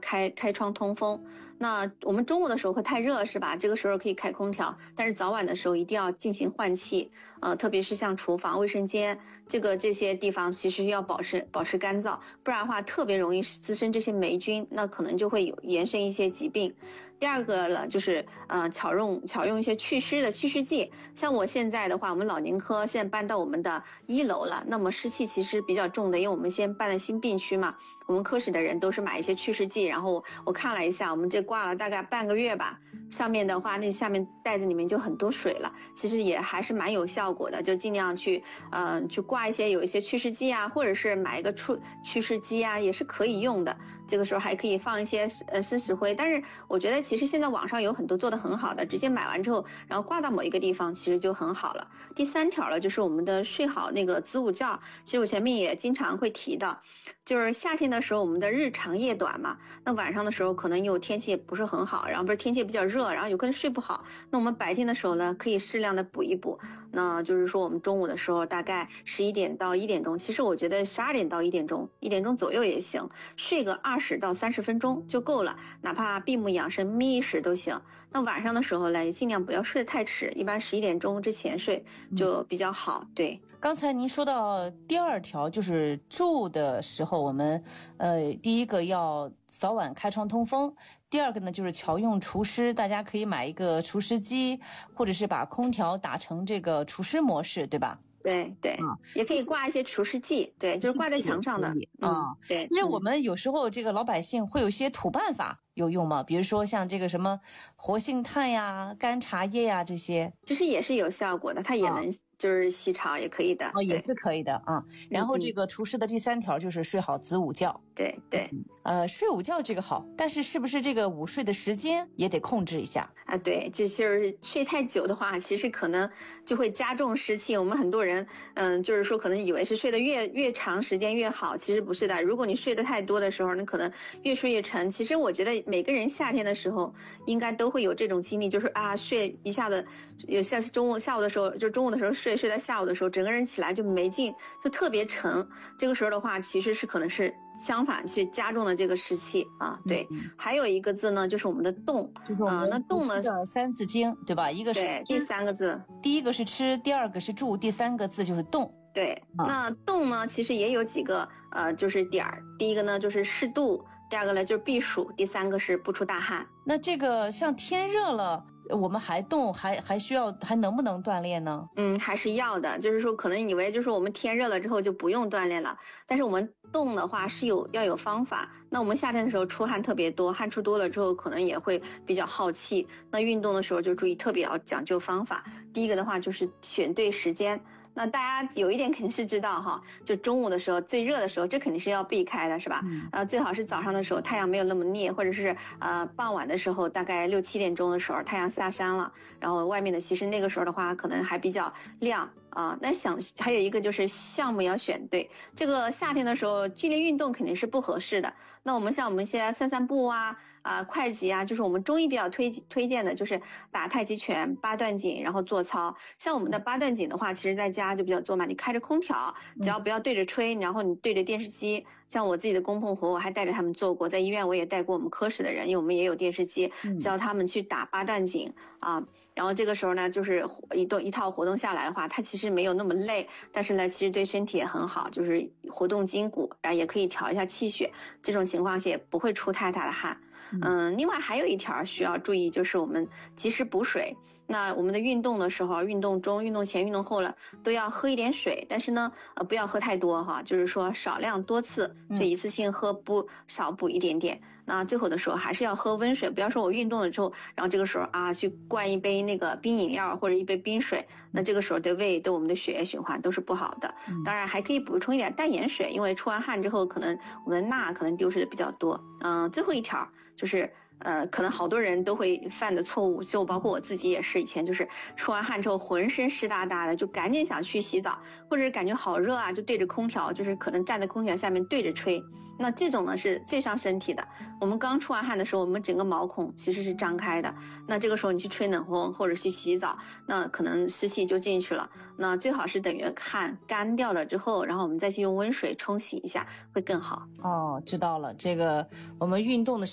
开窗通风。那我们中午的时候会太热是吧？这个时候可以开空调，但是早晚的时候一定要进行换气，特别是像厨房、卫生间这些地方，其实要保持干燥，不然的话特别容易滋生这些霉菌，那可能就会延伸一些疾病。第二个呢，就是巧用一些祛湿的祛湿剂。像我现在的话，我们老年科现在搬到我们的1楼了，那么湿气其实比较重的，因为我们先搬了新病区嘛，我们科室的人都是买一些祛湿剂，然后我看了一下，我们这挂了大概半个月吧，上面的话那下面袋子里面就很多水了，其实也还是蛮有效果的，就尽量去挂有一些祛湿剂啊，或者是买一个祛湿机啊，也是可以用的。这个时候还可以放一些生石灰，但是我觉得其实现在网上有很多做的很好的，直接买完之后然后挂到某一个地方其实就很好了。第3条了，就是我们的睡好那个子午觉，其实我前面也经常会提到，就是夏天的时候我们的日长夜短嘛，那晚上的时候可能有天气也不是很好，然后不是天气比较热，然后有可能睡不好，那我们白天的时候呢可以适量的补一补，那就是说我们中午的时候大概11点到1点钟，其实我觉得12点到1点钟1点钟左右也行，睡个20到30分钟就够了，哪怕闭目养神眯一时都行。那晚上的时候呢尽量不要睡得太迟，一般11点钟之前睡就比较好。对， 刚才您说到第2条，就是住的时候我们第一个要早晚开窗通风，第2个呢就是巧用除湿，大家可以买一个除湿机，或者是把空调打成这个除湿模式，对吧？ 对对，也可以挂一些除湿剂，对，就是挂在墙上的。对， 因为我们有时候这个老百姓会有些土办法，有用吗？比如说像这个什么活性炭呀、干茶叶呀这些， 其实也是有效果的，它也能就是洗澡也可以的。 也是可以的啊。然后这个除湿的第3条就是睡好子午觉。 对对， 睡午觉这个好，但是不是这个午睡的时间也得控制一下啊？对，就是睡太久的话，其实可能就会加重湿气。我们很多人就是说可能以为是睡得越长时间越好，其实不是的。如果你睡得太多的时候，那可能越睡越沉。其实我觉得每个人夏天的时候应该都会有这种经历，就是睡一下子，有像是下午的时候，就中午的时候睡到下午的时候，整个人起来就没劲，就特别沉。这个时候的话，其实是可能是相反去加重了这个湿气啊。对，还有一个字呢，就是我们的动那动呢 ，3字经对吧？一个是对第3个字， 第1个是吃，第2个是住，第3个字就是动。 对，那动呢其实也有几个就是点儿，第一个呢就是适度，第2个呢就是避暑，第3个是不出大汗。 那这个像天热了我们还动还需要还能不能锻炼呢？ 还是要的，就是说可能以为就是我们天热了之后就不用锻炼了，但是我们动的话是要有方法。那我们夏天的时候出汗特别多，汗出多了之后可能也会比较耗气，那运动的时候就注意特别要讲究方法。第一个的话就是选对时间，那大家有一点肯定是知道哈，就中午的时候最热的时候，这肯定是要避开的是吧？最好是早上的时候太阳没有那么烈，或者是傍晚的时候大概6、7点钟的时候太阳下山了，然后外面的其实那个时候的话可能还比较亮那还有一个就是项目要选对，这个夏天的时候剧烈运动肯定是不合适的。那我们像我们现在散步快极就是我们中医比较推荐的就是打太极拳、8段锦，然后做操。像我们的8段锦的话，其实在家就比较做嘛，你开着空调，只要不要对着吹，然后你对着电视机。像我自己的公公婆我还带着他们做过，在医院我也带过我们科室的人，因为我们也有电视机，教他们去打8段锦然后这个时候呢，就是一套活动下来的话，它其实没有那么累，但是呢，其实对身体也很好，就是活动筋骨，然后也可以调一下气血，这种情况下也不会出太大的汗。另外还有一条需要注意，就是我们及时补水。那我们的运动的时候，运动中、运动前、运动后了，都要喝一点水，但是呢，不要喝太多就是说少量多次，就一次性喝，不少补一点点。那最后的时候还是要喝温水，不要说我运动了之后，然后这个时候去灌一杯那个冰饮料或者一杯冰水，那这个时候对胃对我们的血液循环都是不好的。当然还可以补充一点淡盐水，因为出完汗之后可能我们的钠可能丢失的比较多。最后一条就是可能好多人都会犯的错误，就包括我自己也是，以前就是出完汗之后浑身湿哒哒的，就赶紧想去洗澡，或者是感觉好热就对着空调，就是可能站在空调下面对着吹，那这种呢是最伤身体的。我们刚出完汗的时候，我们整个毛孔其实是张开的，那这个时候你去吹冷风或者去洗澡，那可能湿气就进去了。那最好是等于汗干掉了之后，然后我们再去用温水冲洗一下会更好。 知道了，这个我们运动的